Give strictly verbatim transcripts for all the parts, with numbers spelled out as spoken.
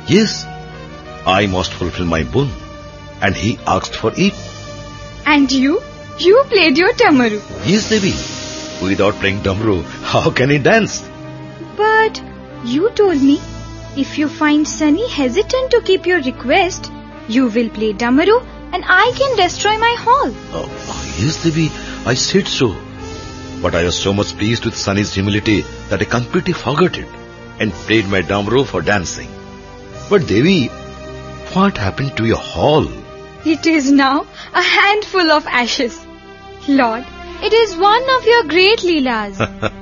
Yes, I must fulfill my boon. And he asked for it. And you? You played your Damaru. Yes, Devi. Without playing Damaru, how can he dance? But you told me, if you find Sunny hesitant to keep your request, you will play Damaru and I can destroy my hall. Oh, yes, Devi, I said so. But I was so much pleased with Sunny's humility that I completely forgot it and played my Damaru for dancing. But Devi, what happened to your hall? It is now a handful of ashes. Lord, it is one of your great Leelas.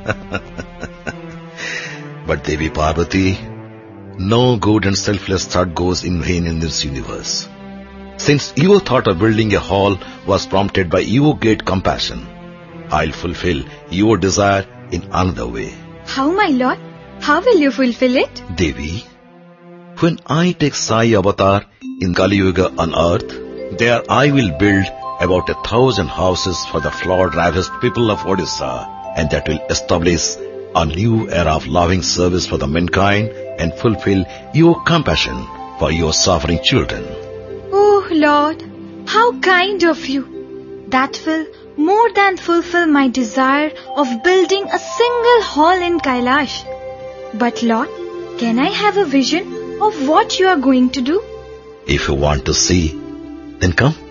But Devi Parvati, no good and selfless thought goes in vain in this universe. Since your thought of building a hall was prompted by your great compassion, I'll fulfill your desire in another way. How, my lord? How will you fulfill it? Devi, when I take Sai Avatar in Kali Yuga on earth, there I will build about a thousand houses for the flawed, ravished people of Odisha, and that will establish a new era of loving service for the mankind and fulfill your compassion for your suffering children. Oh Lord, how kind of you. That will more than fulfill my desire of building a single hall in Kailash. But Lord, can I have a vision of what you are going to do? If you want to see, then come.